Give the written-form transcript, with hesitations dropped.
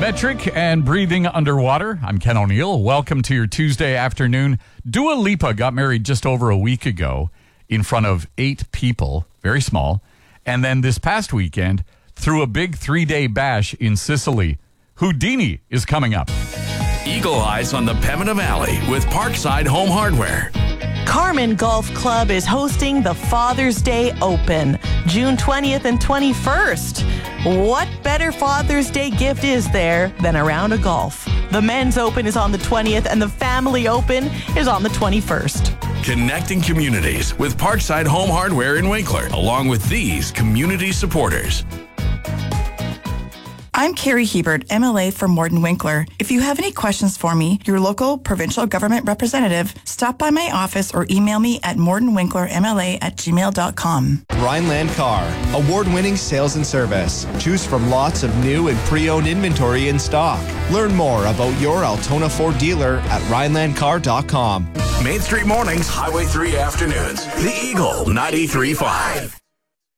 Metric and Breathing Underwater. I'm Ken O'Neill. Welcome to your Tuesday afternoon. Dua Lipa got married just over a week ago in front of 8 people, very small. And then this past weekend, threw a big 3-day bash in Sicily. Houdini is coming up. Eagle Eyes on the Pembina Valley with Parkside Home Hardware. Carmen Golf Club is hosting the Father's Day Open, June 20th and 21st. What better Father's Day gift is there than a round of golf? The Men's Open is on the 20th and the Family Open is on the 21st. Connecting communities with Parkside Home Hardware in Winkler, along with these community supporters. I'm Carrie Hebert, MLA for Morden Winkler. If you have any questions for me, your local provincial government representative, stop by my office or email me at mordenwinklermla@gmail.com. Rhineland Car, award-winning sales and service. Choose from lots of new and pre-owned inventory in stock. Learn more about your Altona Ford dealer at rhinelandcar.com. Main Street Mornings, Highway 3 Afternoons. The Eagle 93.5.